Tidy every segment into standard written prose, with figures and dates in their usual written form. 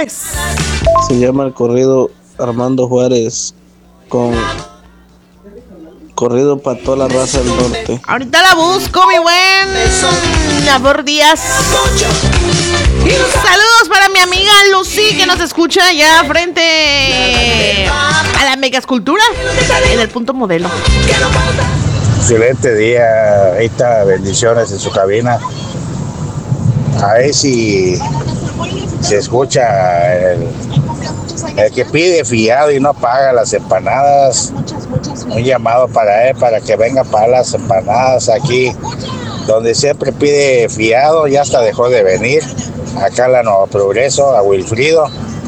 Juárez. Se llama el corrido Armando Juárez con corrido para toda la raza del norte. Ahorita la busco, mi buen Labor Díaz. Saludos para mi amiga Lucy, que nos escucha allá frente a la Mega Escultura en el Punto Modelo. Excelente día, ahí está, bendiciones en su cabina. A ver si se escucha el que pide fiado y no paga las empanadas. Un llamado para él, para que venga para las empanadas aquí, donde siempre pide fiado, ya hasta dejó de venir. Acá en la Nuevo Progreso, a Wilfrido,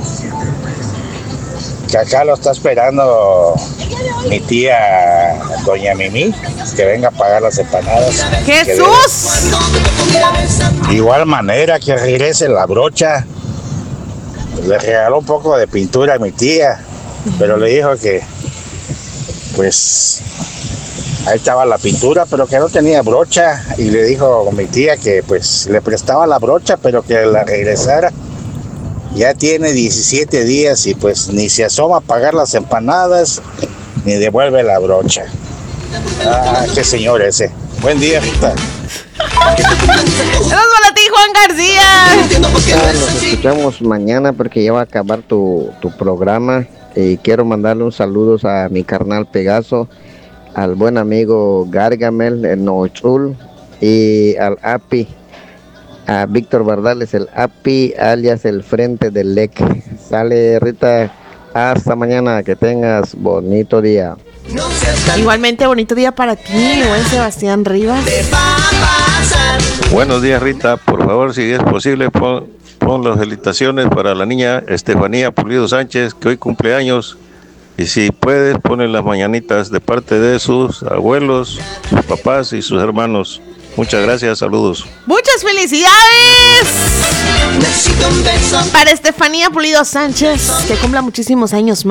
que acá lo está esperando mi tía doña Mimi, que venga a pagar las empanadas. ¡Jesús! De igual manera que regrese la brocha. Le regaló un poco de pintura a mi tía, pero le dijo que pues ahí estaba la pintura, pero que no tenía brocha, y le dijo a mi tía que pues le prestaba la brocha, pero que la regresara. Ya tiene 17 días y pues ni se asoma a pagar las empanadas, ni devuelve la brocha. Ah, qué señor ese. Buen día, Rita. Saludos para ti, Juan García. Nos escuchamos mañana porque ya va a acabar tu programa. Y quiero mandarle un saludo a mi carnal Pegaso, al buen amigo Gargamel, el Nochul, y al API, a Víctor Bardales, el API, alias el Frente del LEC. Sale, Rita, hasta mañana, que tengas bonito día. Igualmente, bonito día para ti, buen Sebastián Rivas. Buenos días, Rita. Por favor, si es posible, pon las felicitaciones para la niña Estefanía Pulido Sánchez, que hoy cumple años. Y si puedes, ponen las mañanitas de parte de sus abuelos, sus papás y sus hermanos. Muchas gracias, saludos. Muchas felicidades para Estefanía Pulido Sánchez, que cumpla muchísimos años más.